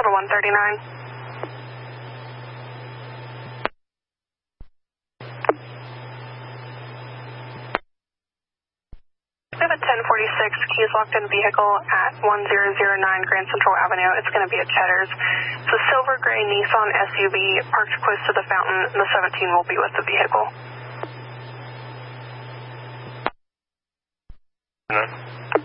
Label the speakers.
Speaker 1: Total 139. We have a 1046 keys locked in vehicle at 1009 Grand Central Avenue. It's going to be at Cheddar's. It's a silver gray Nissan SUV parked close to the fountain. The 17 will be with the vehicle.
Speaker 2: No.